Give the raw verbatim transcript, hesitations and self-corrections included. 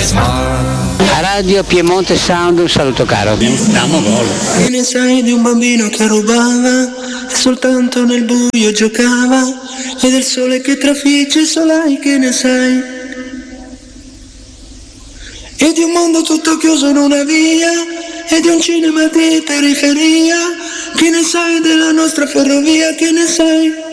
A Radio Piemonte Sound un saluto caro. Stiamo gol. Che ne sai di un bambino che rubava e soltanto nel buio giocava, e del sole che trafigge solai, che ne sai? E di un mondo tutto chiuso in una via, e di un cinema di periferia, che ne sai della nostra ferrovia, che ne sai?